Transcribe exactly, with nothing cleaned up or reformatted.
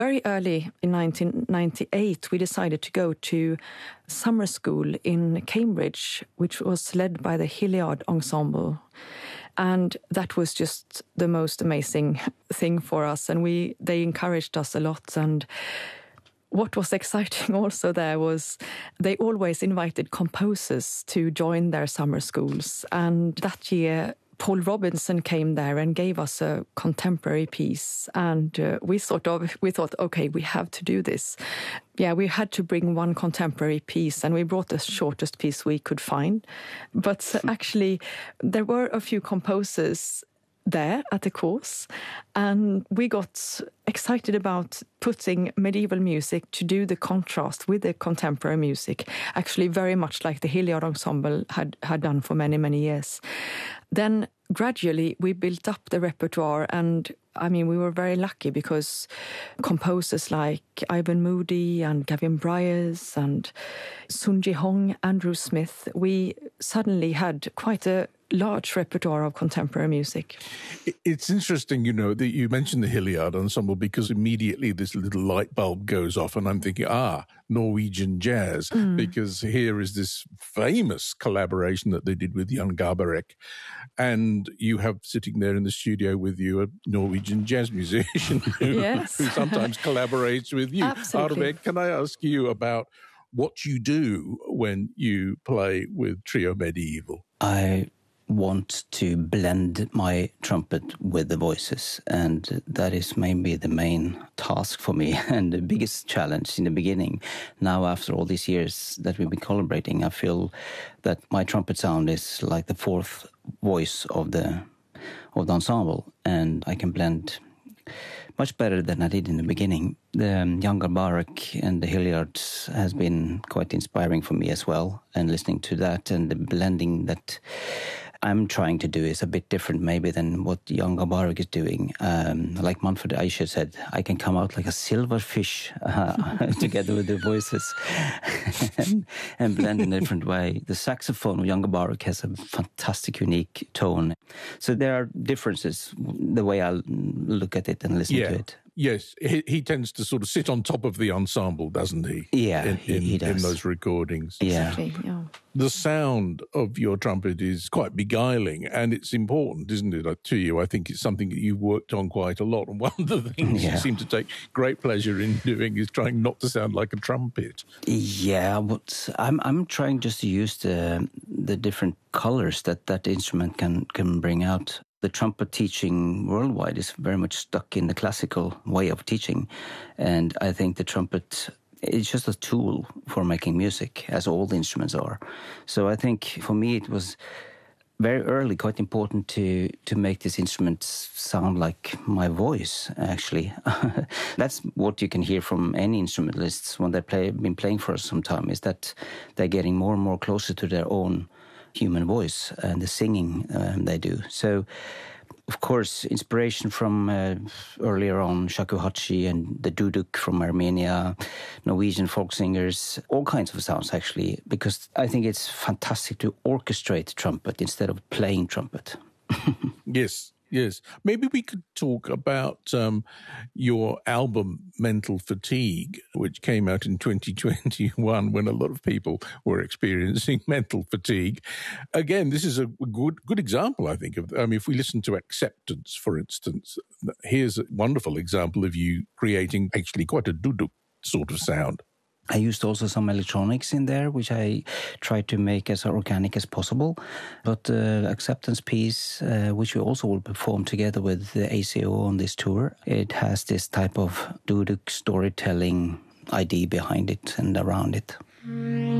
Very early in nineteen ninety-eight, we decided to go to summer school in Cambridge, which was led by the Hilliard Ensemble. And that was just the most amazing thing for us. And we they encouraged us a lot. And what was exciting also there was they always invited composers to join their summer schools. And that year, Paul Robinson came there and gave us a contemporary piece, and uh, we sort of we thought, okay, we have to do this. Yeah, we had to bring one contemporary piece, and we brought the shortest piece we could find. But uh, actually, there were a few composers there at the course, and we got excited about putting medieval music to do the contrast with the contemporary music, actually very much like the Hilliard Ensemble had, had done for many, many years. Then gradually we built up the repertoire, and I mean, we were very lucky because composers like Ivan Moody and Gavin Bryars and Sun Ji Hong, Andrew Smith, we suddenly had quite a large repertoire of contemporary music. It's interesting, you know, that you mentioned the Hilliard Ensemble, because immediately this little light bulb goes off and I'm thinking, ah, Norwegian jazz, mm. because here is this famous collaboration that they did with Jan Garbarek. And you have sitting there in the studio with you a Norwegian jazz musician who, yes. who sometimes collaborates with you. Absolutely. Arve, can I ask you about what you do when you play with Trio Medieval? I want to blend my trumpet with the voices, and that is maybe the main task for me and the biggest challenge in the beginning. Now, after all these years that we've been collaborating, I feel that my trumpet sound is like the fourth voice of the of the ensemble, and I can blend much better than I did in the beginning. The um, Jan Garbarek and the Hilliards has been quite inspiring for me as well, and listening to that and the blending that I'm trying to do is a bit different maybe than what Jan Garbarek is doing. Um, like Manfred Eicher said, I can come out like a silver fish uh, together with the voices and, and blend in a different way. The saxophone of Jan Garbarek has a fantastic, unique tone. So there are differences, the way I look at it and listen yeah. to it. Yes, he, he tends to sort of sit on top of the ensemble, doesn't he? Yeah, in, he, in, he does. in those recordings. Yeah. Exactly, yeah. The sound of your trumpet is quite beguiling, and it's important, isn't it, to you? I think it's something that you've worked on quite a lot, and one of the things yeah. you seem to take great pleasure in doing is trying not to sound like a trumpet. Yeah, but I'm I'm trying just to use the the different colors that that instrument can can bring out. The trumpet teaching worldwide is very much stuck in the classical way of teaching. And I think the trumpet is just a tool for making music, as all the instruments are. So I think for me it was very early quite important to, to make this instrument sound like my voice, actually. That's what you can hear from any instrumentalists when they've play, been playing for us some time, is that they're getting more and more closer to their own human voice and the singing um, they do. So, of course, inspiration from uh, earlier on shakuhachi and the duduk from Armenia, Norwegian folk singers, all kinds of sounds actually, because I think it's fantastic to orchestrate trumpet instead of playing trumpet. Yes. Yes. Maybe we could talk about um, your album, Mental Fatigue, which came out in twenty twenty-one when a lot of people were experiencing mental fatigue. Again, this is a good good example, I think. Of, I mean, if we listen to Acceptance, for instance, here's a wonderful example of you creating actually quite a duduk sort of sound. I used also some electronics in there, which I tried to make as organic as possible. But the uh, Acceptance piece, uh, which we also will perform together with the A C O on this tour, it has this type of duduk storytelling idea behind it and around it.